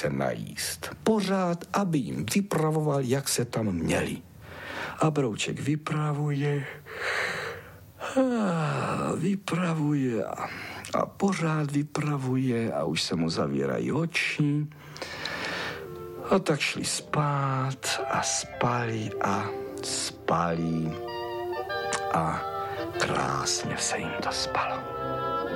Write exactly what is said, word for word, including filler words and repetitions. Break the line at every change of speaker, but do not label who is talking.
se najíst. Pořád, aby jim vypravoval, jak se tam měli. A brouček vypravuje, a vypravuje a, a pořád vypravuje a už se mu zavírají oči. A tak šli spát a spali a spali a krásně se jim to spalo.